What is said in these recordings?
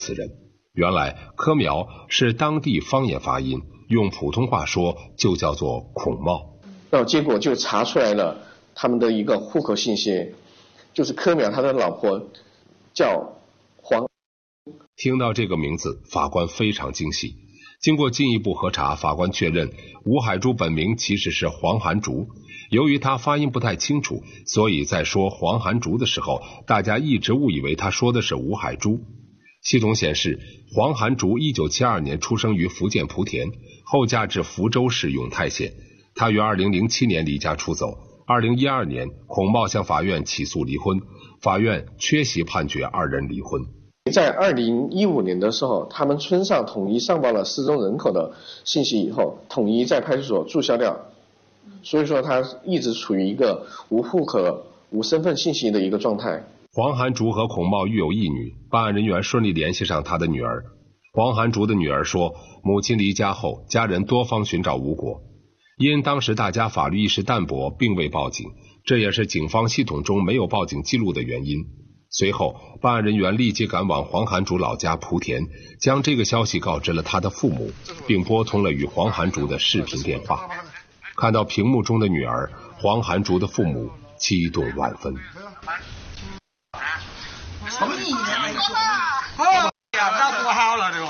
此人。原来柯苗是当地方言发音，用普通话说就叫做孔茂。 然后结果就查出来了他们的一个户口信息，就是柯苗他的老婆叫黄。 听到这个名字，法官非常惊喜。经过进一步核查，法官确认吴海珠本名其实是黄涵竹。由于他发音不太清楚，所以在说黄涵竹的时候，大家一直误以为他说的是吴海珠。系统显示，黄涵竹1972年出生于福建莆田，后嫁至福州市永泰县。他于2007年离家出走。2012年，孔茂向法院起诉离婚，法院缺席判决二人离婚。 在2015年的时候，他们村上统一上报了失踪人口的信息以后，统一在派出所注销掉，所以说他一直处于一个无户口、无身份信息的一个状态。 黄涵竹和孔茂育有一女，办案人员顺利联系上他的女儿。黄涵竹的女儿说，母亲离家后，家人多方寻找无果，因当时大家法律意识淡薄，并未报警，这也是警方系统中没有报警记录的原因。随后，办案人员立即赶往黄涵竹老家莆田，将这个消息告知了他的父母，并拨通了与黄涵竹的视频电话。看到屏幕中的女儿，黄涵竹的父母激动万分。 什么意义呢？好呀，那多好了，这个。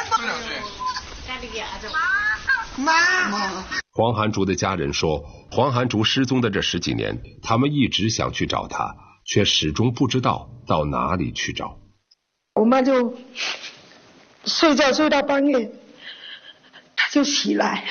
妈。 黄涵竹的家人说，黄涵竹失踪的这10几年，他们一直想去找他，却始终不知道到哪里去找。 我妈就睡觉睡到半夜，她就起来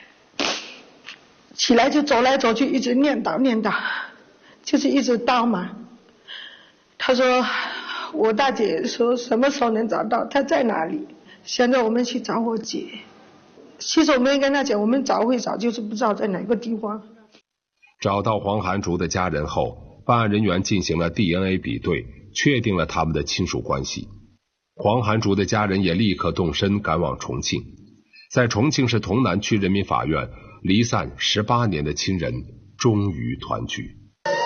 就走来走去，一直念叨，就是一直叨嘛。她说我大姐说什么时候能找到，她在哪里，现在我们去找我姐。其实我没跟她讲，我们找会找，就是不知道在哪个地方。 找到黄涵竹的家人后，办案人员进行了 DNA 比对，确定了他们的亲属关系。黄涵竹的家人也立刻动身赶往重庆，在重庆市潼南区人民法院，离散18年的亲人终于团聚。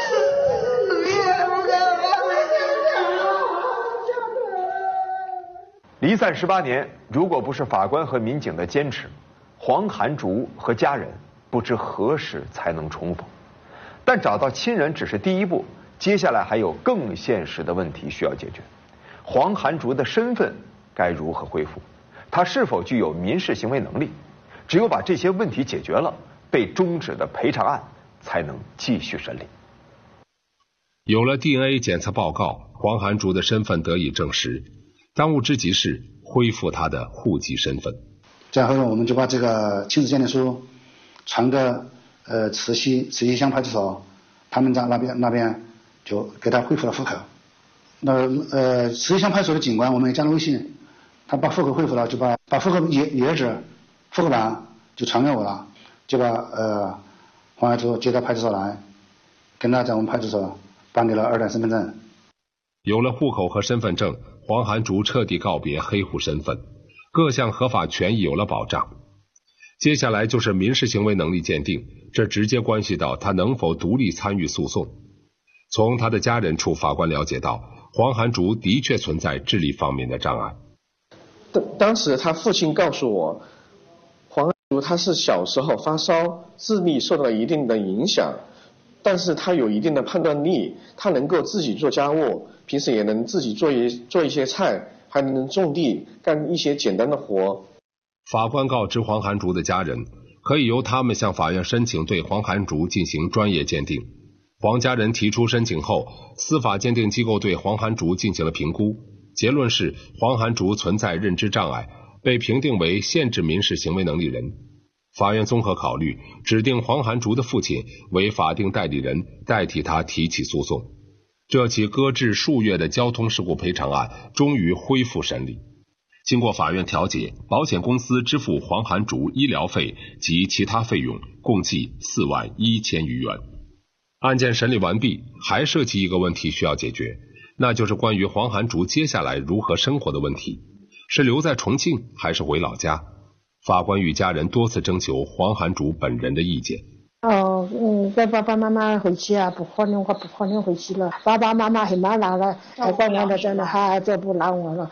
离散18年，如果不是法官和民警的坚持，黄涵竹和家人不知何时才能重逢。但找到亲人只是第一步，接下来还有更现实的问题需要解决。黄涵竹的身份该如何恢复？他是否具有民事行为能力？只有把这些问题解决了，被终止的赔偿案才能继续审理。 有了 DNA 检测报告，黄涵竹的身份得以证实。当务之急是恢复他的户籍身份。 然后我们就把这个亲子鉴定书传给慈溪乡派出所，他们在那边就给他恢复了户口。慈溪乡派出所的警官我们也加了微信，他把户口恢复了，就把户口页纸、户口bản就传给我了，就把黄涵竹接到派出所来，跟他在我们派出所办理了2代身份证。 有了户口和身份证，黄涵竹彻底告别黑户身份，各项合法权益有了保障。接下来就是民事行为能力鉴定，这直接关系到他能否独立参与诉讼。从他的家人处，法官了解到黄涵竹的确存在智力方面的障碍。 当时他父亲告诉我，黄涵竹他是小时候发烧，智力受到了一定的影响，但是他有一定的判断力，他能够自己做家务，平时也能自己做一些菜，还能种地，干一些简单的活。 法官告知黄涵竹的家人，可以由他们向法院申请对黄涵竹进行专业鉴定。黄家人提出申请后，司法鉴定机构对黄涵竹进行了评估，结论是黄涵竹存在认知障碍，被评定为限制民事行为能力人。法院综合考虑，指定黄涵竹的父亲为法定代理人，代替他提起诉讼。这起搁置数月的交通事故赔偿案终于恢复审理。经过法院调解，保险公司支付黄涵竹医疗费及其他费用，共计4万1千余元。案件审理完毕，还涉及一个问题需要解决，那就是关于黄涵竹接下来如何生活的问题，是留在重庆还是回老家？法官与家人多次征求黄涵竹本人的意见。 带爸爸妈妈回去啊，不可能，我不可能回去了。爸爸妈妈很难拿了，太管我了，真的，这不让我了。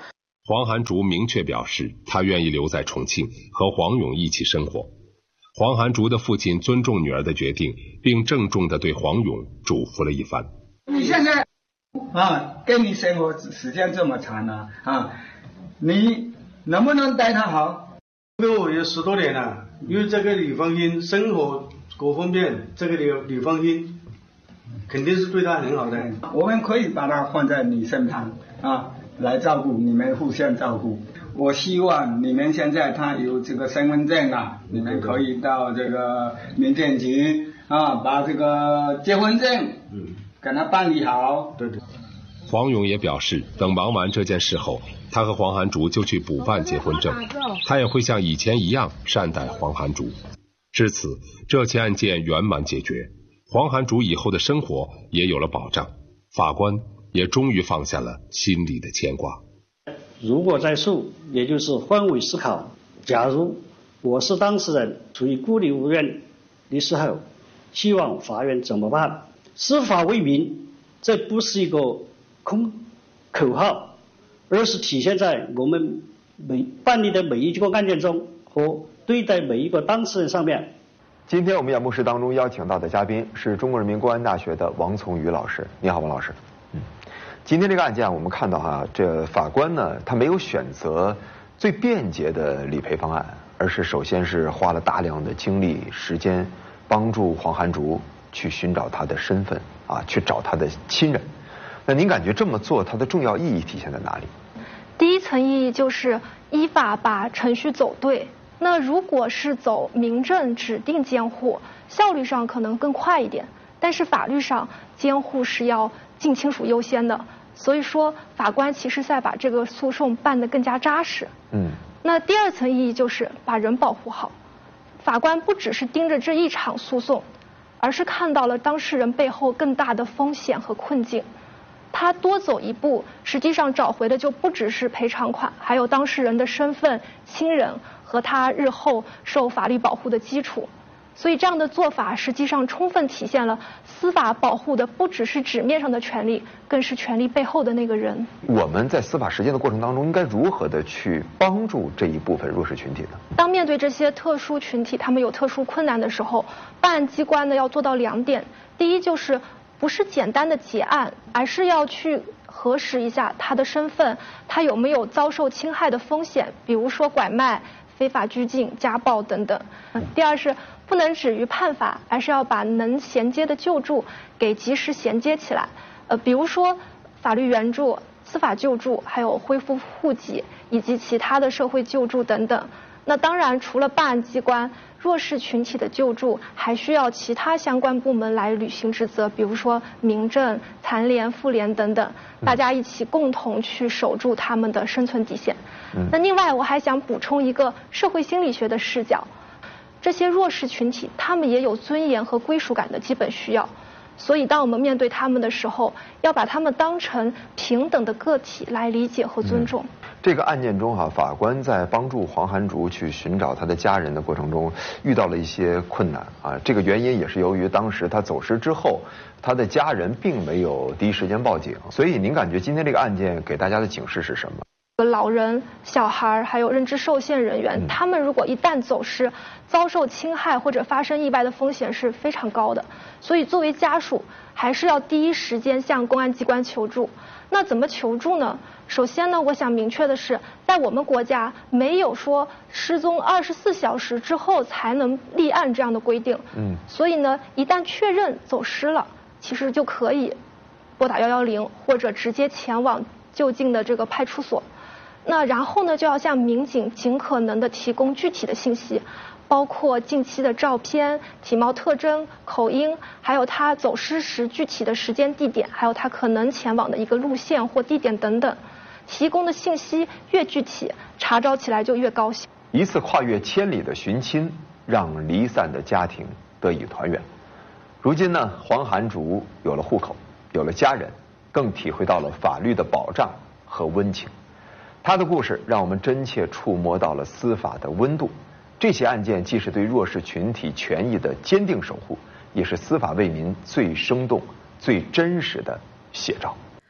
黄寒竹明确表示，他愿意留在重庆和黄勇一起生活。黄寒竹的父亲尊重女儿的决定，并郑重地对黄勇嘱咐了一番。 你现在跟你生活时间这么长了你能不能待他好？ 跟我也10多年了，因为这个李芳英生活各方面，这个李芳英肯定是对他很好的。 我们可以把他放在你身旁来照顾，你们互相照顾。我希望你们现在他有这个身份证你们可以到这个民政局把这个结婚证给他办理好。 对。 黄勇也表示，等忙完这件事后，他和黄寒竹就去补办结婚证，他也会像以前一样善待黄寒竹。至此，这起案件圆满解决，黄寒竹以后的生活也有了保障，法官也终于放下了心里的牵挂。 如果再诉，也就是换位思考，假如我是当事人，处于孤立无援的时候，希望法院怎么办？司法为民，这不是一个口号，而是体现在我们办理的每一个案件中和对待每一个当事人上面。 今天我们演播室当中邀请到的嘉宾是中国人民公安大学的王从宇老师。你好，王老师。今天这个案件我们看到这法官呢，他没有选择最便捷的理赔方案，而是首先是花了大量的精力时间，帮助黄寒竹去寻找他的身份去找他的亲人。那您感觉这么做它的重要意义体现在哪里？ 第一层意义就是依法把程序走对。那如果是走民政指定监护，效率上可能更快一点，但是法律上监护是要近亲属优先的，所以说法官其实在把这个诉讼办得更加扎实。那第二层意义就是把人保护好。法官不只是盯着这一场诉讼，而是看到了当事人背后更大的风险和困境。他多走一步，实际上找回的就不只是赔偿款，还有当事人的身份、亲人和他日后受法律保护的基础。所以这样的做法实际上充分体现了司法保护的不只是纸面上的权利，更是权利背后的那个人。我们在司法实践的过程当中，应该如何的去帮助这一部分弱势群体呢？当面对这些特殊群体，他们有特殊困难的时候，办案机关呢要做到2点。第一就是不是简单的结案，而是要去核实一下他的身份，他有没有遭受侵害的风险，比如说拐卖、非法拘禁、家暴等等。第二是不能止于判罚，而是要把能衔接的救助给及时衔接起来。比如说法律援助、司法救助，还有恢复户籍以及其他的社会救助等等。那当然，除了办案机关，弱势群体的救助还需要其他相关部门来履行职责，比如说民政、残联、妇联等等，大家一起共同去守住他们的生存底线。那另外，我还想补充一个社会心理学的视角，这些弱势群体他们也有尊严和归属感的基本需要。所以当我们面对他们的时候，要把他们当成平等的个体来理解和尊重。这个案件中法官在帮助黄寒竹去寻找他的家人的过程中遇到了一些困难这个原因也是由于当时他走失之后，他的家人并没有第一时间报警。所以您感觉今天这个案件给大家的警示是什么？老人、小孩还有认知受限人员，他们如果一旦走失，遭受侵害或者发生意外的风险是非常高的。所以作为家属，还是要第一时间向公安机关求助。那怎么求助呢？首先呢，我想明确的是，在我们国家没有说失踪24小时之后才能立案这样的规定。所以呢，一旦确认走失了，其实就可以拨打110，或者直接前往就近的这个派出所。那然后呢，就要向民警尽可能的提供具体的信息，包括近期的照片、体貌特征、口音，还有他走失时具体的时间地点，还有他可能前往的一个路线或地点等等。提供的信息越具体，查找起来就越高效。一次跨越千里的寻亲，让离散的家庭得以团圆。如今呢，黄寒竹有了户口，有了家人，更体会到了法律的保障和温情。他的故事让我们真切触摸到了司法的温度。这起案件既是对弱势群体权益的坚定守护，也是司法为民最生动、最真实的写照。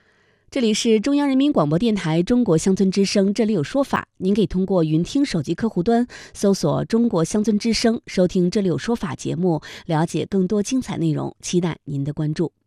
这里是中央人民广播电台中国乡村之声，这里有说法。您可以通过云听手机客户端搜索中国乡村之声，收听这里有说法节目，了解更多精彩内容，期待您的关注。